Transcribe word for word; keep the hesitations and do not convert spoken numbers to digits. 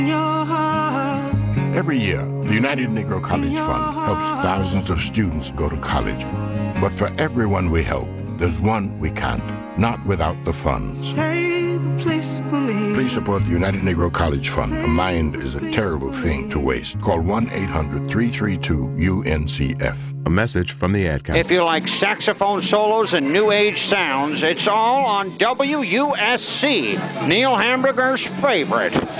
Every year, the United Negro College Fund helps thousands of students go to college. But for everyone we help, there's one we can't, not without the funds. Please support the United Negro College Fund. A mind is a terrible thing to waste. Call one eight hundred, three three two, U N C F. A message from the ad company. If you like saxophone solos and new age sounds, it's all on W U S C, Neil Hamburger's favorite.